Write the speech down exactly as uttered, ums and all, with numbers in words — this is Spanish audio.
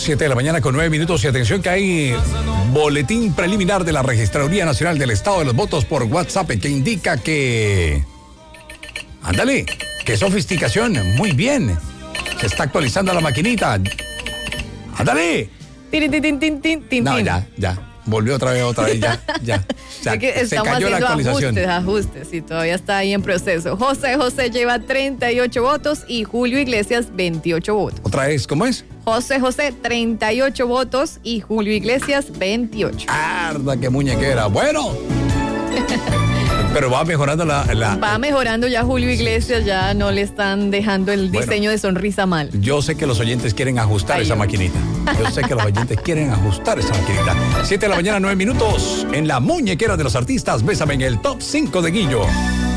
siete de la mañana con nueve minutos y atención que hay boletín preliminar de la Registraduría Nacional del Estado de los Votos por WhatsApp que indica que... Ándale, qué sofisticación, muy bien. Se está actualizando la maquinita. Ándale. Tin, tin, tin, tin, tin, tin. No, ya, ya. Volvió otra vez, otra vez, ya, ya. O sea, que se cayó la actualización. Ajustes, ajustes, sí, todavía está ahí en proceso. José José lleva treinta y ocho votos y Julio Iglesias veintiocho votos. Otra vez, ¿cómo es? José José, treinta y ocho votos y Julio Iglesias, veintiocho. ¡Arda, qué muñequera! Bueno. Pero va mejorando la, la... Va mejorando ya Julio Iglesias, ya no le están dejando el Bueno, diseño de sonrisa mal. Yo sé que los oyentes quieren ajustar Ay, esa yo. maquinita. Yo sé que los oyentes quieren ajustar esa maquinita. siete de la mañana, nueve minutos. En la muñequera de los artistas, bésame en el top cinco de Guillo.